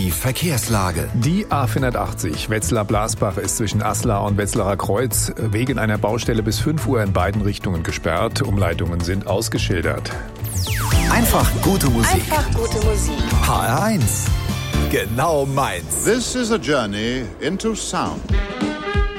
die Verkehrslage. Die A480 Wetzlar-Blasbach ist zwischen Aslar und Wetzlarer Kreuz wegen einer Baustelle bis 5 Uhr in beiden Richtungen gesperrt. Umleitungen sind ausgeschildert. Einfach gute Musik. Einfach gute Musik. HR1. Genau meins. This is a journey into sound.